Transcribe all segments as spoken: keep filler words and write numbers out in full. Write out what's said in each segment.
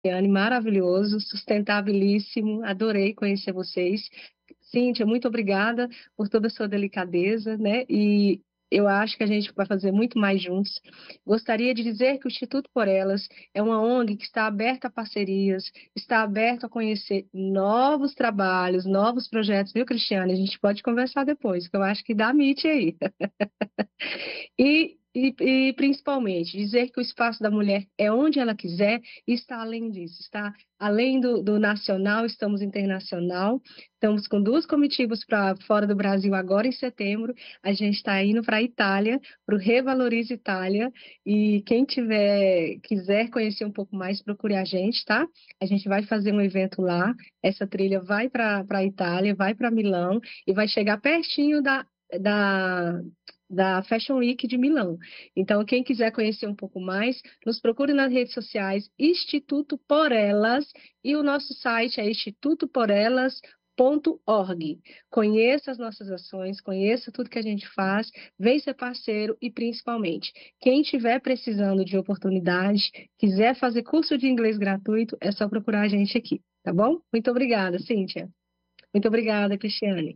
Cristiane, maravilhoso, sustentabilíssimo, adorei conhecer vocês. Cíntia, muito obrigada por toda a sua delicadeza, né? E eu acho que a gente vai fazer muito mais juntos. Gostaria de dizer que o Instituto Por Elas é uma O N G que está aberta a parcerias, está aberto a conhecer novos trabalhos, novos projetos, viu, Cristiane? A gente pode conversar depois, que eu acho que dá meet aí. E, e, e, principalmente, dizer que o espaço da mulher é onde ela quiser e está além disso, está além do, do nacional, estamos internacional, estamos com duas comitivas para fora do Brasil agora em setembro, a gente está indo para a Itália, para o Revalorize Itália, e quem tiver, quiser conhecer um pouco mais, procure a gente, tá? A gente vai fazer um evento lá, essa trilha vai para a Itália, vai para Milão, e vai chegar pertinho da... da da Fashion Week de Milão. Então, quem quiser conhecer um pouco mais, nos procure nas redes sociais Instituto Por Elas e o nosso site é instituto por elas ponto org. Conheça as nossas ações, conheça tudo que a gente faz, vem ser parceiro e, principalmente, quem estiver precisando de oportunidade, quiser fazer curso de inglês gratuito, é só procurar a gente aqui, tá bom? Muito obrigada, Cíntia. Muito obrigada, Cristiane.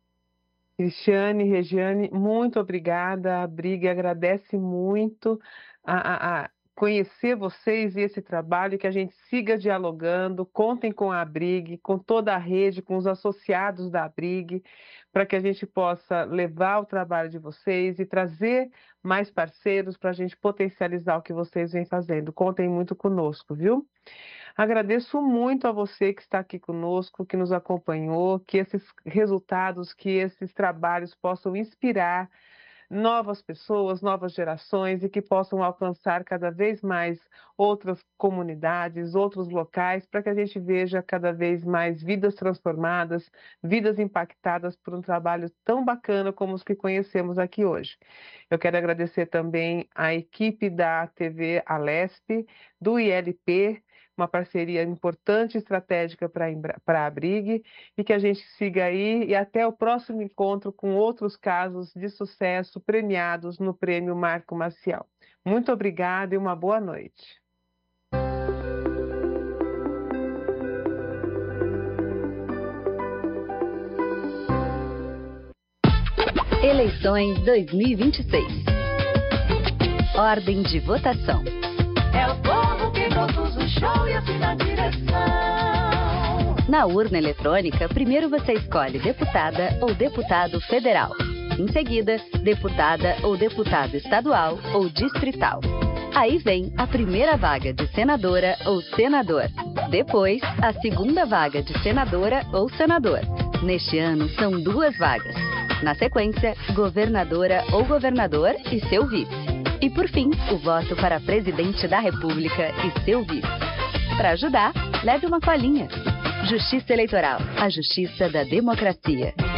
Cristiane, Regiane, muito obrigada. A Brig agradece muito a, a, a conhecer vocês e esse trabalho, que a gente siga dialogando. Contem com a Brig, com toda a rede, com os associados da Brig, para que a gente possa levar o trabalho de vocês e trazer mais parceiros para a gente potencializar o que vocês vêm fazendo. Contem muito conosco, viu? Agradeço muito a você que está aqui conosco, que nos acompanhou, que esses resultados, que esses trabalhos possam inspirar novas pessoas, novas gerações e que possam alcançar cada vez mais outras comunidades, outros locais, para que a gente veja cada vez mais vidas transformadas, vidas impactadas por um trabalho tão bacana como os que conhecemos aqui hoje. Eu quero agradecer também a equipe da T V Alesp, do I L P, uma parceria importante e estratégica para a Brig, e que a gente siga aí e até o próximo encontro com outros casos de sucesso premiados no Prêmio Marco Maciel. Muito obrigada e uma boa noite. Eleições dois mil e vinte e seis. Ordem de votação. É o povo que produz o show e assina a direção. Na urna eletrônica, primeiro você escolhe deputada ou deputado federal. Em seguida, deputada ou deputado estadual ou distrital. Aí vem a primeira vaga de senadora ou senador. Depois, a segunda vaga de senadora ou senador. Neste ano, são duas vagas. Na sequência, governadora ou governador e seu vice. E, por fim, o voto para presidente da República e seu vice. Para ajudar, leve uma colinha. Justiça Eleitoral, a justiça da democracia.